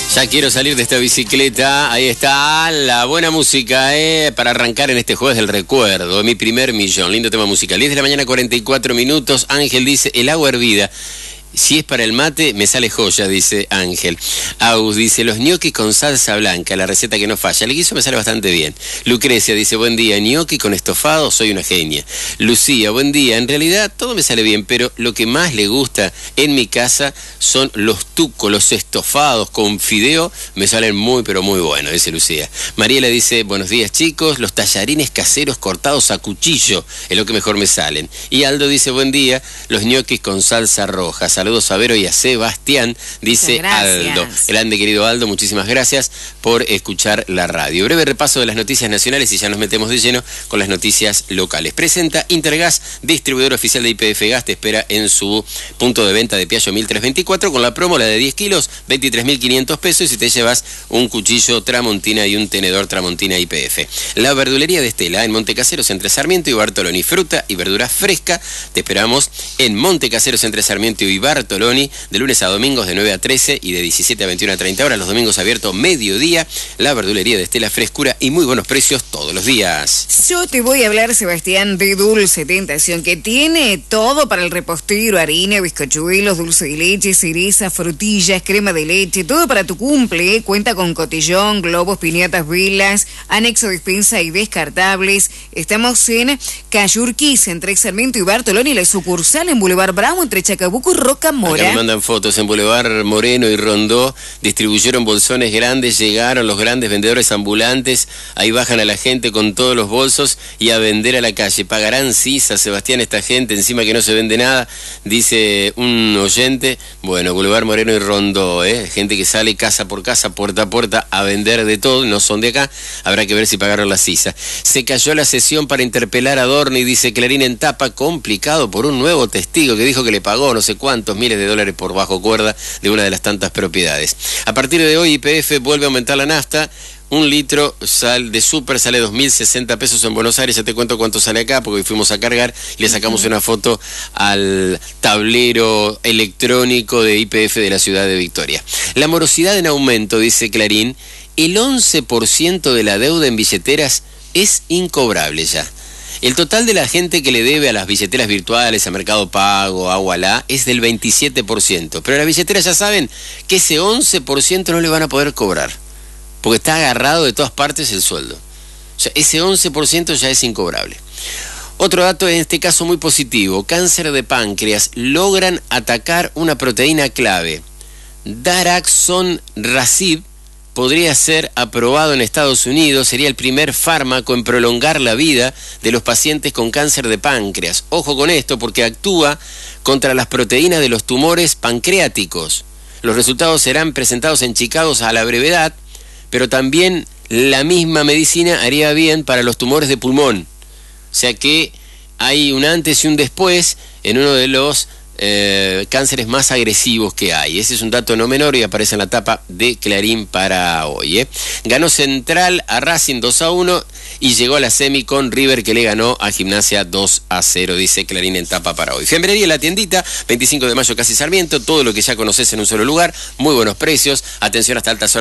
Ya quiero salir de esta bicicleta. Ahí está la buena música, para arrancar en este jueves del recuerdo. Mi primer millón. Lindo tema musical. 10 de la mañana, 44 minutos. Ángel dice, el agua hervida. Si es para el mate, me sale joya, dice Ángel. Agus dice, los ñoquis con salsa blanca, la receta que no falla. El guiso me sale bastante bien. Lucrecia dice, buen día, ñoqui con estofado, soy una genia. Lucía, buen día, en realidad todo me sale bien, pero lo que más le gusta en mi casa son los tucos, los estofados con fideo, me salen muy, pero muy buenos, dice Lucía. Mariela dice, buenos días chicos, los tallarines caseros cortados a cuchillo, es lo que mejor me salen. Y Aldo dice, buen día, los ñoquis con salsa roja. Saludos a Vero y a Sebastián, dice Aldo. Grande querido Aldo, muchísimas gracias por escuchar la radio. Breve repaso de las noticias nacionales y ya nos metemos de lleno con las noticias locales. Presenta Intergas, distribuidor oficial de YPF Gas, te espera en su punto de venta de Piaggio 1324 con la promo, la de 10 kilos, 23.500 pesos, y si te llevas un cuchillo Tramontina y un tenedor Tramontina YPF. La verdulería de Estela en Montecaseros entre Sarmiento y Bartoloni, fruta y verdura fresca, te esperamos en Montecaseros entre Sarmiento y Bartoloni, de lunes a domingos de 9 a 13 y de 17 a 21 a 30 horas, los domingos abierto mediodía. La verdulería de Estela, frescura y muy buenos precios todos los días. Yo te voy a hablar, Sebastián, de Dulce Tentación, que tiene todo para el repostero: harina, bizcochuelos, dulce de leche, cereza, frutillas, crema de leche, todo para tu cumple. Cuenta con cotillón, globos, piñatas, velas, anexo despensa y descartables. Estamos en Cayurquís, entre Sarmiento y Bartoloni, la sucursal en Boulevard Bravo, entre Chacabuco y Roca Mora. Acá me mandan fotos en Boulevard Moreno y Rondó, distribuyeron bolsones grandes, llegaron los grandes vendedores ambulantes, ahí bajan a la gente con todos los bolsos y a vender a la calle. Pagarán sisa, Sebastián, esta gente, encima que no se vende nada, dice un oyente. Bueno, Boulevard Moreno y Rondó, gente que sale casa por casa, puerta a puerta, a vender de todo, no son de acá, habrá que ver si pagaron la sisa. Se cayó la sesión para interpelar a Dorni, dice Clarín en tapa, complicado por un nuevo testigo que dijo que le pagó no sé cuántos miles de dólares por bajo cuerda de una de las tantas propiedades. A partir de hoy YPF vuelve a aumentar la nafta. Un litro de súper sale 2.060 pesos en Buenos Aires. Ya te cuento cuánto sale acá, porque hoy fuimos a cargar y le sacamos una foto al tablero electrónico de YPF de la ciudad de Victoria. La morosidad en aumento, dice Clarín. El 11% de la deuda en billeteras es incobrable ya. El total de la gente que le debe a las billeteras virtuales, a Mercado Pago, a Ualá, es del 27%. Pero las billeteras ya saben que ese 11% no le van a poder cobrar, porque está agarrado de todas partes el sueldo. O sea, ese 11% ya es incobrable. Otro dato, en este caso muy positivo: cáncer de páncreas, logran atacar una proteína clave. Daraxonrasib podría ser aprobado en Estados Unidos, sería el primer fármaco en prolongar la vida de los pacientes con cáncer de páncreas. Ojo con esto, porque actúa contra las proteínas de los tumores pancreáticos. Los resultados serán presentados en Chicago a la brevedad, pero también la misma medicina haría bien para los tumores de pulmón. O sea que hay un antes y un después en uno de los cánceres más agresivos que hay. Ese es un dato no menor y aparece en la tapa de Clarín para hoy. Ganó Central a Racing 2-1 y llegó a la semi con River, que le ganó a Gimnasia 2-0, dice Clarín en tapa para hoy. Fiambrería La Tiendita, 25 de mayo casi Sarmiento, todo lo que ya conoces en un solo lugar, muy buenos precios, atención hasta altas horas